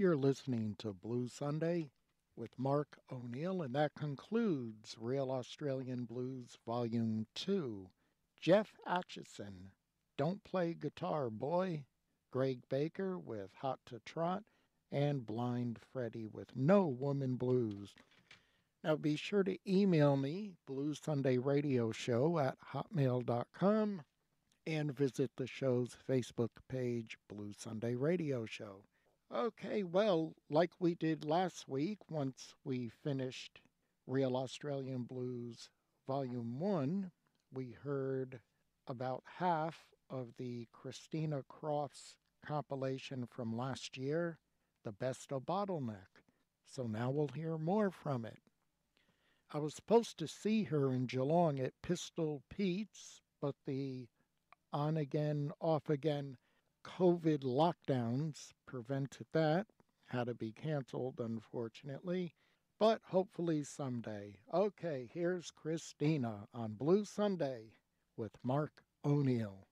You're listening to Blue Sunday with Mark O'Neill, and that concludes Real Australian Blues Volume 2. Jeff Atchison, Don't Play Guitar Boy, Greg Baker with Hot to Trot, and Blind Freddy with No Woman Blues. Now be sure to email me, Blue Sunday Radio Show at hotmail.com, and visit the show's Facebook page, Blue Sunday Radio Show. Okay, well, like we did last week, once we finished Real Australian Blues Volume 1, we heard about half of the Christina Crofts compilation from last year, The Best of Bottleneck. So now we'll hear more from it. I was supposed to see her in Geelong at Pistol Pete's, but the on-again, off-again COVID lockdowns prevented that. Had to be canceled, unfortunately, but hopefully someday. Okay, here's Christina on Blue Sunday with Mark O'Neill.